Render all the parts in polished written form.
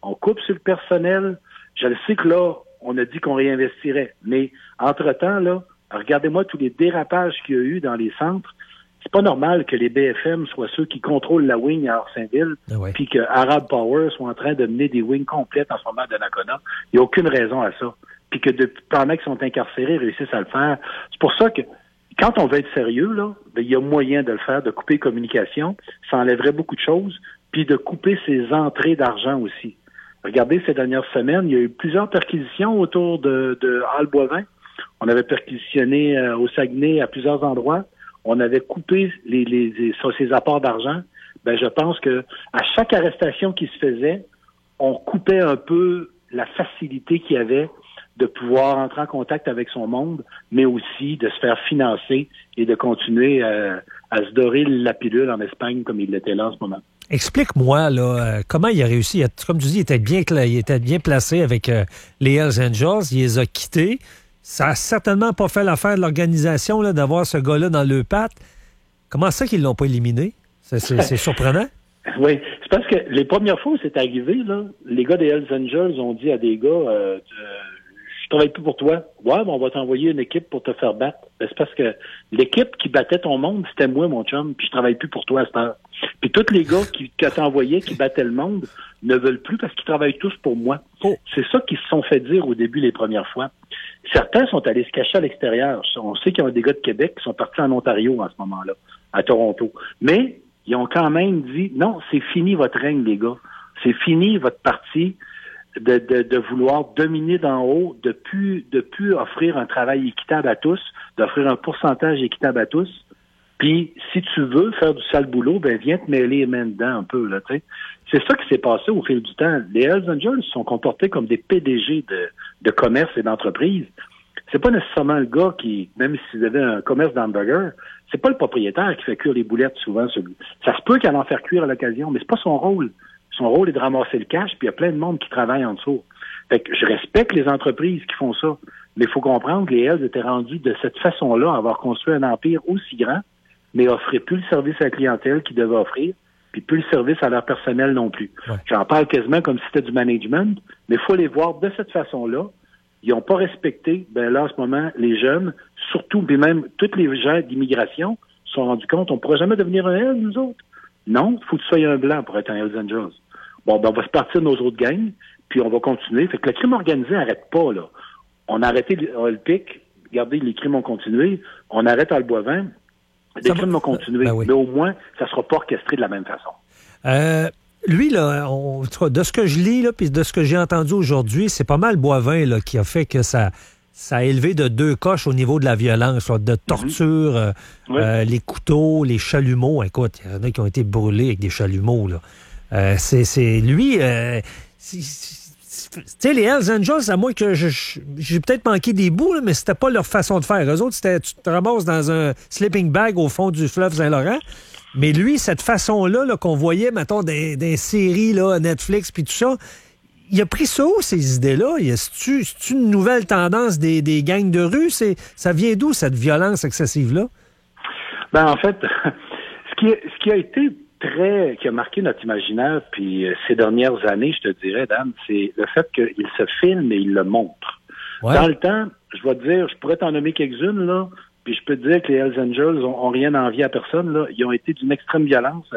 on coupe sur le personnel. Je le sais que là, on a dit qu'on réinvestirait. Mais entre-temps, là, regardez-moi tous les dérapages qu'il y a eu dans les centres. C'est pas normal que les BFM soient ceux qui contrôlent la wing à Orsainville, puis que Arab Power soit en train de mener des wings complètes en ce moment de Donnacona. Il n'y a aucune raison à ça. Puis que pendant qu'ils sont incarcérés, réussissent à le faire. C'est pour ça que quand on veut être sérieux, là, ben, il y a moyen de le faire, de couper communication. Ça enlèverait beaucoup de choses, puis de couper ses entrées d'argent aussi. Regardez, ces dernières semaines, il y a eu plusieurs perquisitions autour de Hall-Boisvin. On avait perquisitionné au Saguenay à plusieurs endroits. On avait coupé ces apports d'argent. Ben, je pense que à chaque arrestation qui se faisait, on coupait un peu la facilité qu'il y avait de pouvoir entrer en contact avec son monde, mais aussi de se faire financer et de continuer à se dorer la pilule en Espagne comme il l'était là en ce moment. Explique-moi là, comment il a réussi. Comme tu dis, il était bien placé avec les Hells Angels. Il les a quittés. Ça a certainement pas fait l'affaire de l'organisation là, d'avoir ce gars-là dans le pattes. Comment ça qu'ils l'ont pas éliminé? C'est surprenant. Oui, c'est parce que les premières fois où c'est arrivé, là, les gars des Hells Angels ont dit à des gars je travaille plus pour toi. Ouais, ben on va t'envoyer une équipe pour te faire battre. Ben, c'est parce que l'équipe qui battait ton monde, c'était moi, mon chum, puis je travaille plus pour toi à cette heure. Puis tous les gars que t'envoyais, qui battaient le monde, ne veulent plus parce qu'ils travaillent tous pour moi. Oh. C'est ça qu'ils se sont fait dire au début les premières fois. Certains sont allés se cacher à l'extérieur. On sait qu'il y a des gars de Québec qui sont partis en Ontario en ce moment-là, à Toronto. Mais ils ont quand même dit, non, c'est fini votre règne, les gars. C'est fini votre parti de vouloir dominer d'en haut, de plus offrir un travail équitable à tous, d'offrir un pourcentage équitable à tous. Puis, si tu veux faire du sale boulot, ben viens te mêler les mains dedans un peu, là, tu sais. C'est ça qui s'est passé au fil du temps. Les Hells Angels sont comportés comme des PDG de commerce et d'entreprise. C'est pas nécessairement le gars qui, même s'il avait un commerce d'hamburger, c'est pas le propriétaire qui fait cuire les boulettes souvent. Ça se peut qu'il en faire cuire à l'occasion, mais c'est pas son rôle. Son rôle est de ramasser le cash, puis il y a plein de monde qui travaille en dessous. Fait que je respecte les entreprises qui font ça, mais il faut comprendre que les Hells étaient rendus de cette façon-là à avoir construit un empire aussi grand, mais offraient plus le service à la clientèle qu'ils devaient offrir, puis plus le service à leur personnel non plus. Ouais. J'en parle quasiment comme si c'était du management, mais il faut les voir de cette façon-là. Ils n'ont pas respecté, ben là, en ce moment, les jeunes, surtout, puis même tous les gens d'immigration, se sont rendus compte, on ne pourra jamais devenir un Hells, nous autres. Non, il faut que tu sois un blanc pour être un Hells Angels. Bon, ben on va se partir de nos autres gangs, puis on va continuer. Fait que le crime organisé n'arrête pas, là. On a arrêté le PIC, regardez, les crimes ont continué. On arrête Hall-Boisvin, les crimes ont continué. Ben oui. Mais au moins, ça ne sera pas orchestré de la même façon. Lui, là, de ce que je lis, là, puis de ce que j'ai entendu aujourd'hui, c'est pas mal Boivin là, qui a fait que ça a élevé de 2 coches au niveau de la violence, là, de torture, les couteaux, les chalumeaux. Écoute, il y en a qui ont été brûlés avec des chalumeaux, là. C'est lui... tu sais, les Hells Angels, à moins que j'ai peut-être manqué des bouts, là, mais c'était pas leur façon de faire. Eux autres, c'était tu te ramasses dans un sleeping bag au fond du fleuve Saint-Laurent. Mais lui, cette façon-là là, qu'on voyait, mettons, des séries, là, Netflix, puis tout ça, il a pris ça où, ces idées-là? C'est-tu une nouvelle tendance des gangs de rue? Ça vient d'où, cette violence excessive-là? Ben, en fait, ce qui a été qui a marqué notre imaginaire, puis ces dernières années, je te dirais, Dan, c'est le fait qu'il se filme et il le montre. Ouais. Dans le temps, je vais te dire, je pourrais t'en nommer quelques-unes, là, puis je peux te dire que les Hells Angels ont rien à envier à personne, là. Ils ont été d'une extrême violence.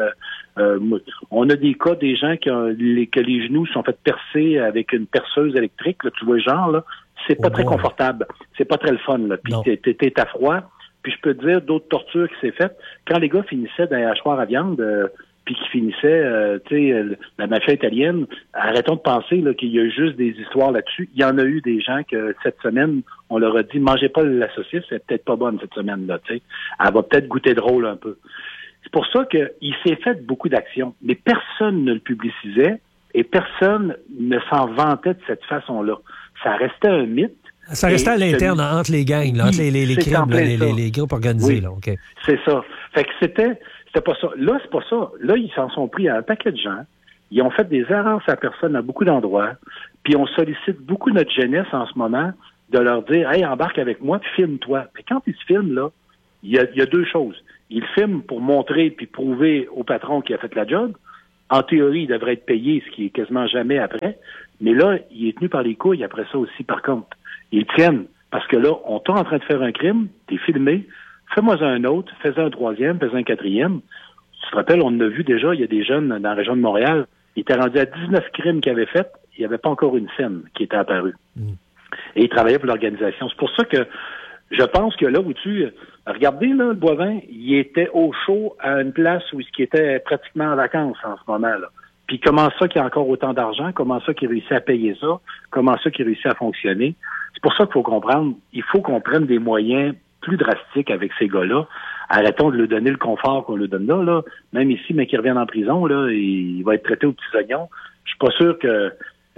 On a des cas des gens que les genoux sont fait percer avec une perceuse électrique, là, tu vois le genre, là. C'est pas très confortable. C'est pas très le fun, là. Puis t'es à froid. Puis je peux te dire d'autres tortures qui s'est faites. Quand les gars finissaient dans les hachoirs à viande, puis qu'ils finissaient, la mafia italienne, arrêtons de penser là, qu'il y a juste des histoires là-dessus. Il y en a eu des gens que cette semaine, on leur a dit, mangez pas la saucisse, elle est peut-être pas bonne cette semaine-là, tu sais. Elle va peut-être goûter drôle un peu. C'est pour ça qu'il s'est fait beaucoup d'actions, mais personne ne le publicisait et personne ne s'en vantait de cette façon-là. Ça restait un mythe. Ça restait à l'interne, entre les gangs, là, entre les crimes, les groupes organisés. Oui, là, okay. C'est ça. Fait que c'était pas ça. Là, c'est pas ça. Là, ils s'en sont pris à un paquet de gens. Ils ont fait des erreurs à personne à beaucoup d'endroits. Puis on sollicite beaucoup notre jeunesse en ce moment de leur dire « Hey, embarque avec moi, puis filme-toi. » Mais quand ils se filment, là, il y a 2 choses. Ils filment pour montrer puis prouver au patron qui a fait la job, En théorie, il devrait être payé, ce qui est quasiment jamais après. Mais là, il est tenu par les couilles après ça aussi, par contre. Ils tiennent. Parce que là, on t'est en train de faire un crime, t'es filmé, fais-moi un autre, fais-en un troisième, fais-en un quatrième. Tu te rappelles, on en a vu déjà, il y a des jeunes dans la région de Montréal, ils étaient rendus à 19 crimes qu'ils avaient faits, il n'y avait pas encore une scène qui était apparue. Et ils travaillaient pour l'organisation. C'est pour ça que je pense que là où regardez, là, le Boivin, il était au chaud à une place où il était pratiquement en vacances en ce moment, là. Puis comment ça qu'il y a encore autant d'argent? Comment ça qu'il réussit à payer ça? Comment ça qu'il réussit à fonctionner? C'est pour ça qu'il faut comprendre. Il faut qu'on prenne des moyens plus drastiques avec ces gars-là. Arrêtons de lui donner le confort qu'on lui donne là. Même ici, mais qu'il revienne en prison, là, il va être traité aux petits oignons. Je suis pas sûr que...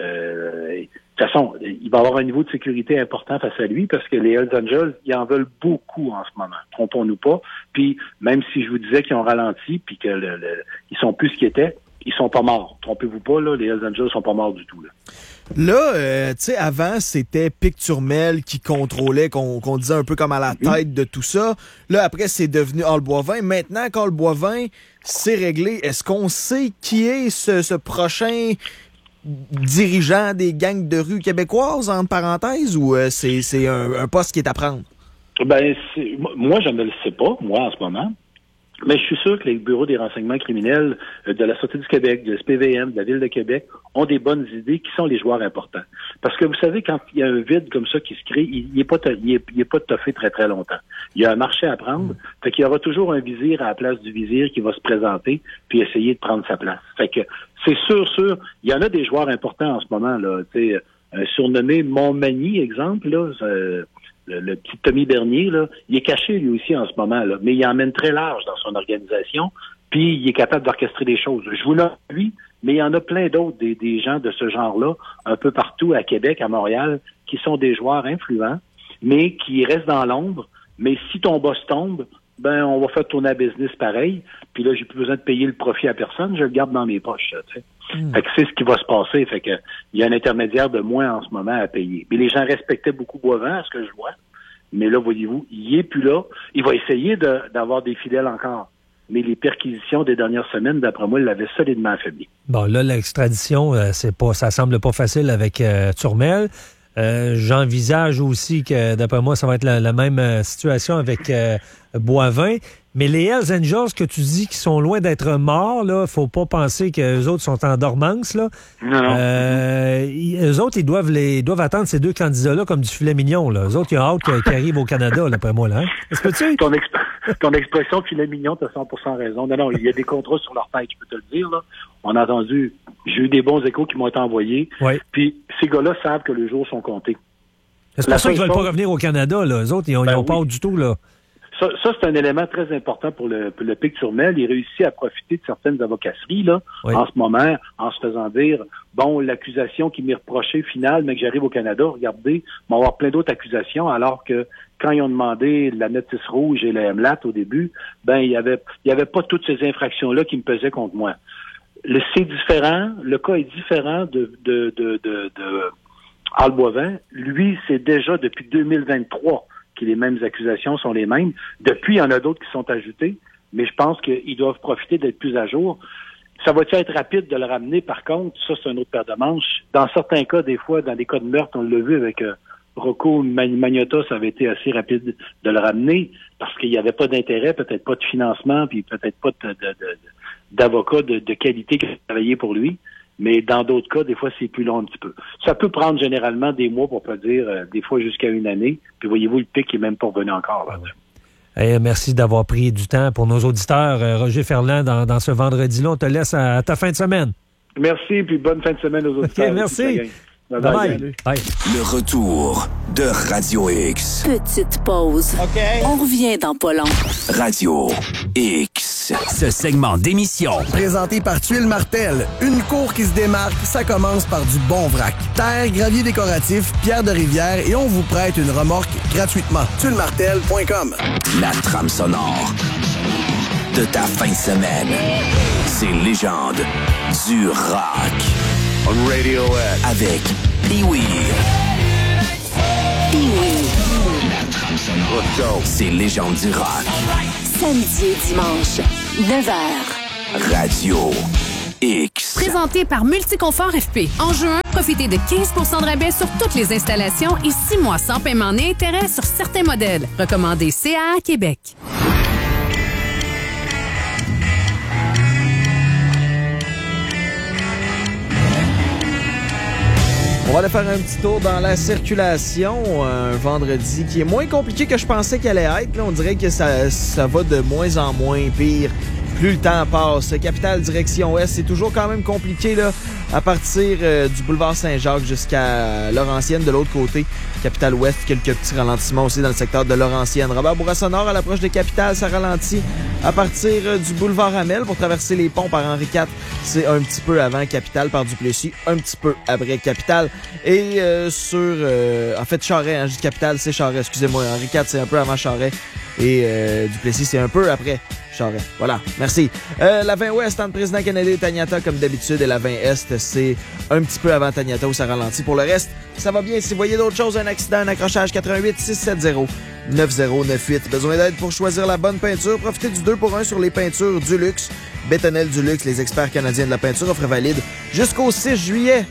de toute façon, il va avoir un niveau de sécurité important face à lui parce que les Hells Angels, ils en veulent beaucoup en ce moment. Trompons-nous pas. Puis, même si je vous disais qu'ils ont ralenti puis que ils sont plus ce qu'ils étaient, ils sont pas morts. Trompez-vous pas, là, les Hells Angels sont pas morts du tout, là. Là, tu sais, avant, c'était Pic Turmel qui contrôlait, qu'on disait un peu comme à la tête de tout ça. Là, après, c'est devenu Carl Boivin. Maintenant, Carl Boivin, c'est réglé. Est-ce qu'on sait qui est ce prochain dirigeant des gangs de rue québécoises, entre parenthèses, ou c'est un poste qui est à prendre? Ben, moi, je ne le sais pas, moi, en ce moment. Mais je suis sûr que les bureaux des renseignements criminels de la Sûreté du Québec, de SPVM, de la Ville de Québec ont des bonnes idées qui sont les joueurs importants. Parce que vous savez, quand il y a un vide comme ça qui se crée, il n'est pas toffé très, très longtemps. Il y a un marché à prendre. Fait qu'il y aura toujours un vizir à la place du vizir qui va se présenter puis essayer de prendre sa place. Fait que c'est sûr, il y en a des joueurs importants en ce moment, là. Tu sais, un surnommé Montmagny, exemple, là, le petit Tommy Bernier, là, il est caché lui aussi en ce moment, là, mais il emmène très large dans son organisation, puis il est capable d'orchestrer des choses. Je vous nomme lui, mais il y en a plein d'autres, des gens de ce genre-là, un peu partout à Québec, à Montréal, qui sont des joueurs influents, mais qui restent dans l'ombre. Mais si ton boss tombe, ben on va faire tourner la business pareil, puis là, j'ai plus besoin de payer le profit à personne, je le garde dans mes poches, tu sais. Fait que c'est ce qui va se passer. Fait que il y a un intermédiaire de moins en ce moment à payer. Mais les gens respectaient beaucoup Boivin, à ce que je vois. Mais là, voyez-vous, il est plus là. Il va essayer d'avoir des fidèles encore. Mais les perquisitions des dernières semaines, d'après moi, l'avaient solidement affaibli. Bon, là, l'extradition, ça semble pas facile avec Turmel. J'envisage aussi que, d'après moi, ça va être la même situation avec Boivin. Mais les Hells Angels que tu dis qui sont loin d'être morts, là, faut pas penser qu'eux autres sont en dormance, là. Non. Eux autres, ils doivent attendre ces deux candidats-là comme du filet mignon, là. Eux autres, ils ont hâte qu'ils arrivent au Canada, d'après moi, là. Hein? Est-ce que tu... Ton expression filet mignon, t'as 100% raison. Non, il y a des contrats sur leur tête, je peux te le dire, là. On a entendu, j'ai eu des bons échos qui m'ont été envoyés. Oui. Puis ces gars-là savent que les jours sont comptés. C'est pour ça qu'ils veulent pas revenir au Canada, là. Eux autres, ils ont pas du tout, là. Ça, c'est un élément très important pour le Pic Turmel. Il réussit à profiter de certaines avocasseries, là, en ce moment, en se faisant dire, bon, l'accusation qui m'est reprochée finale, mais que j'arrive au Canada, regardez, il va y avoir plein d'autres accusations, alors que quand ils ont demandé la notice rouge et la MLAT au début, ben, il y avait pas toutes ces infractions-là qui me pesaient contre moi. C'est différent, le cas est différent de Carl Boivin. Lui, c'est déjà depuis 2023 que les mêmes accusations sont les mêmes. Depuis, il y en a d'autres qui sont ajoutées, mais je pense qu'ils doivent profiter d'être plus à jour. Ça va-tu être rapide de le ramener? Par contre, ça, c'est un autre paire de manches. Dans certains cas, des fois, dans des cas de meurtre, on l'a vu avec Rocco Magnotta, ça avait été assez rapide de le ramener parce qu'il n'y avait pas d'intérêt, peut-être pas de financement, puis peut-être pas d'avocat de qualité qui travaillait pour lui. Mais dans d'autres cas, des fois, c'est plus long un petit peu. Ça peut prendre généralement des mois, pour pas dire des fois jusqu'à une année. Puis voyez-vous, le pic est même pas revenu encore. Là. Hey, merci d'avoir pris du temps pour nos auditeurs. Roger Ferland, dans ce vendredi-là, on te laisse à ta fin de semaine. Merci, puis bonne fin de semaine aux auditeurs. OK, merci. Bye. Le retour de Radio X. Petite pause. OK. On revient dans pas long. Radio X. Ce segment d'émission présenté par Tuile Martel. Une cour qui se démarque, ça commence par du bon vrac. Terre, gravier décoratif, pierre de rivière et on vous prête une remorque gratuitement. tuilemartel.com. La trame sonore de ta fin de semaine. Ces légendes du rock. On Radio X. Avec Pee-Wee. Let's go. Ces légendes du rock. Samedi et dimanche, 9h. Radio X. Présenté par Multiconfort FP. En juin, profitez de 15 % de rabais sur toutes les installations et 6 mois sans paiement ni intérêt sur certains modèles. Recommandé CAA Québec. On va aller faire un petit tour dans la circulation un vendredi qui est moins compliqué que je pensais qu'elle allait être. Là, on dirait que ça va de moins en moins pire. Plus le temps passe. Capitale direction ouest, c'est toujours quand même compliqué là, à partir du boulevard Saint-Jacques jusqu'à Laurentienne de l'autre côté. Capitale ouest, quelques petits ralentissements aussi dans le secteur de Laurentienne. Robert Bourassa-Nord à l'approche de Capitale, ça ralentit à partir du boulevard Hamel pour traverser les ponts par Henri IV. C'est un petit peu avant Capitale par Duplessis, un petit peu après Capitale. Et en fait, Charest, hein, juste Capitale, c'est Charest, excusez-moi. Henri IV, c'est un peu avant Charest. Et Duplessis, c'est un peu après Charest. Voilà, merci. La 20 Ouest entre Président Kennedy et Taniata, comme d'habitude, et la 20 Est, c'est un petit peu avant Taniata où ça ralentit. Pour le reste, ça va bien. Si vous voyez d'autres choses, un accident, un accrochage, 88 670 9098. Besoin d'aide pour choisir la bonne peinture? Profitez du 2 pour 1 sur les peintures Duluxe. Bétonnel Duluxe, les experts canadiens de la peinture, offre valide jusqu'au 6 juillet.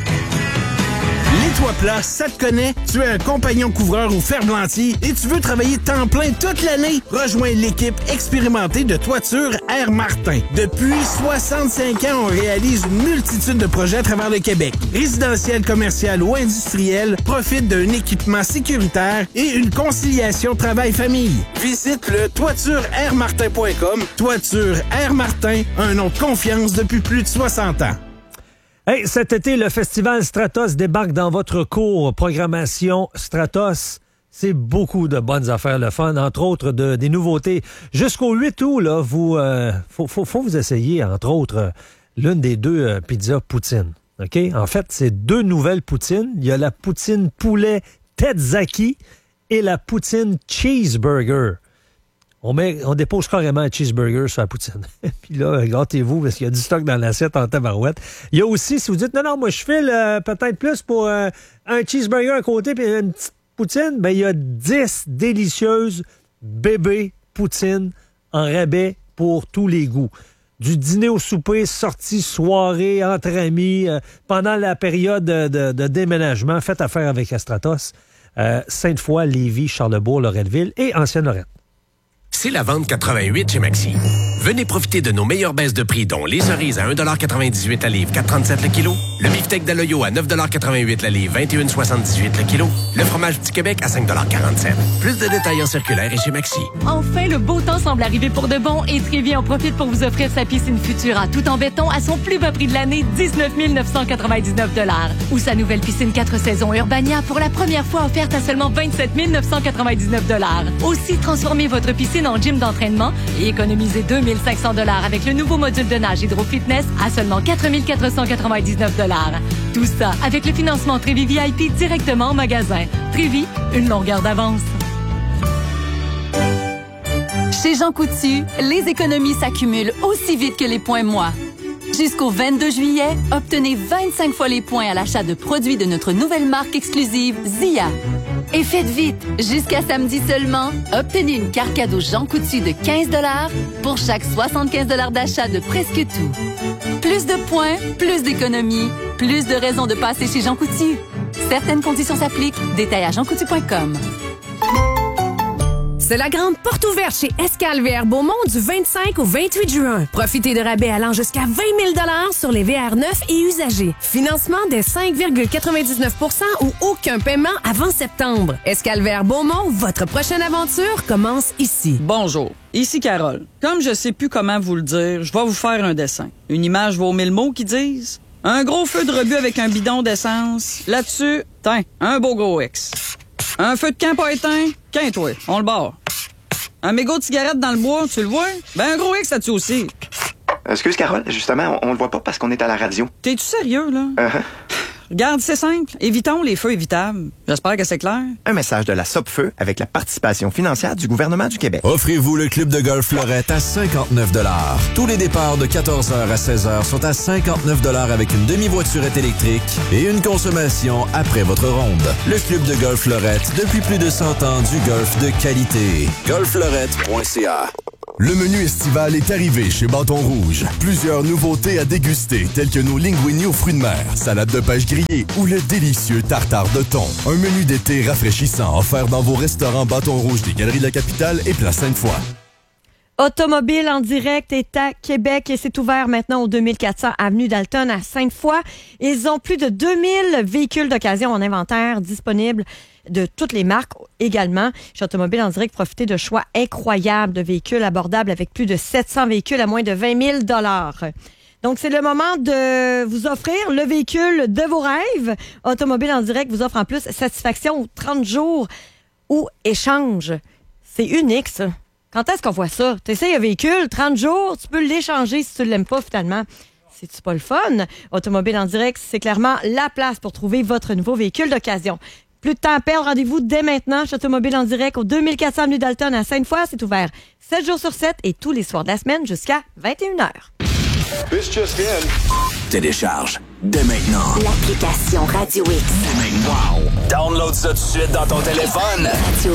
Les Toits Plats, ça te connaît? Tu es un compagnon couvreur ou ferblantier et tu veux travailler temps plein toute l'année? Rejoins l'équipe expérimentée de Toiture Air Martin. Depuis 65 ans, on réalise une multitude de projets à travers le Québec. Résidentiel, commercial ou industriel, profite d'un équipement sécuritaire et une conciliation travail-famille. Visite le toitureairmartin.com. Toiture Air Martin, un nom de confiance depuis plus de 60 ans. Hey, cet été, le festival Stratos débarque dans votre cours. Programmation Stratos, c'est beaucoup de bonnes affaires, le fun, entre autres des nouveautés. Jusqu'au 8 août, là, faut vous essayer, entre autres, l'une des deux pizzas poutine. OK? En fait, c'est 2 nouvelles poutines. Il y a la poutine poulet Tetzaki et la poutine cheeseburger. On dépose carrément un cheeseburger sur la poutine. Puis là, gâtez-vous parce qu'il y a du stock dans l'assiette en tabarouette. Il y a aussi, si vous dites, non, moi je file peut-être plus pour un cheeseburger à côté puis une petite poutine, ben il y a 10 délicieuses bébés poutines en rabais pour tous les goûts. Du dîner au souper, sortie, soirée, entre amis, pendant la période de déménagement, faites affaire avec Stratos. Sainte-Foy, Lévis, Charlebourg, Loretteville et Ancienne-Lorette. C'est la vente 88 chez Maxi. Venez profiter de nos meilleures baisses de prix, dont les cerises à 1,98 $ la livre, 4,37 le kilo. Le beefsteak d'Aloyo à 9,88 $ la livre, 21,78 le kilo. Le fromage Petit Québec à 5,47 $. Plus de détails en circulaire et chez Maxi. Enfin, le beau temps semble arriver pour de bon et Trévi en profite pour vous offrir sa piscine Futura tout en béton à son plus bas prix de l'année, 19 999 $. Ou sa nouvelle piscine 4 saisons Urbania pour la première fois offerte à seulement 27 999 $. Aussi, transformez votre piscine en gym d'entraînement et économisez 2 500 $ avec le nouveau module de nage Hydro Fitness à seulement 4 499 $. Tout ça avec le financement Trévi VIP directement au magasin. Trévi, une longueur d'avance. Chez Jean Coutu, les économies s'accumulent aussi vite que les points moi. Jusqu'au 22 juillet, obtenez 25 fois les points à l'achat de produits de notre nouvelle marque exclusive Zia. Et faites vite! Jusqu'à samedi seulement, obtenez une carte cadeau Jean Coutu de 15 $ pour chaque 75 $ d'achat de presque tout. Plus de points, plus d'économies, plus de raisons de passer chez Jean Coutu. Certaines conditions s'appliquent. Détails à jeancoutu.com. C'est la grande porte ouverte chez Escale VR Beaumont du 25 au 28 juin. Profitez de rabais allant jusqu'à 20 000 $ sur les VR neufs et usagés. Financement dès 5,99 % ou aucun paiement avant septembre. Escale VR Beaumont, votre prochaine aventure commence ici. Bonjour, ici Carole. Comme je sais plus comment vous le dire, je vais vous faire un dessin. Une image vaut 1000 mots qui disent un gros feu de rebut avec un bidon d'essence. Là-dessus, tiens, un beau gros X. Un feu de camp pas éteint? Qu'un-toi, on le barre. Un mégot de cigarette dans le bois, tu le vois? Ben un gros X là-dessus aussi. Excuse Carole, justement, on le voit pas parce qu'on est à la radio. T'es-tu sérieux, là? Regarde, c'est simple. Évitons les feux évitables. J'espère que c'est clair. Un message de la Sopfeu avec la participation financière du gouvernement du Québec. Offrez-vous le club de golf Fleurette à 59 $. Tous les départs de 14h à 16h sont à 59 $ avec une demi-voiturette électrique et une consommation après votre ronde. Le club de golf Fleurette, depuis plus de 100 ans, du golf de qualité. golffleurette.ca Le menu estival est arrivé chez Bâton Rouge. Plusieurs nouveautés à déguster, telles que nos linguini aux fruits de mer, salade de pêche grillée ou le délicieux tartare de thon. Un menu d'été rafraîchissant offert dans vos restaurants Bâton Rouge des Galeries de la Capitale et Place Sainte-Foy. Automobile en direct est à Québec et c'est ouvert maintenant au 2400 Avenue Dalton à Sainte-Foy. Ils ont plus de 2000 véhicules d'occasion en inventaire disponibles de toutes les marques également. Chez Automobile en direct, profitez de choix incroyables de véhicules abordables avec plus de 700 véhicules à moins de 20 000 $. Donc, c'est le moment de vous offrir le véhicule de vos rêves. Automobile en direct vous offre en plus satisfaction aux 30 jours ou échange. C'est unique, ça. Quand est-ce qu'on voit ça? Tu essayes un véhicule, 30 jours, tu peux l'échanger si tu ne l'aimes pas finalement. C'est-tu pas le fun? Automobile en direct, c'est clairement la place pour trouver votre nouveau véhicule d'occasion. Plus de temps à perdre, rendez-vous dès maintenant chez Automobile en direct au 2400 Avenue Dalton à Sainte-Foy. C'est ouvert 7 jours sur 7 et tous les soirs de la semaine jusqu'à 21h. Télécharge dès maintenant l'application Radio X. Wow! Download ça tout de suite dans ton téléphone. Radio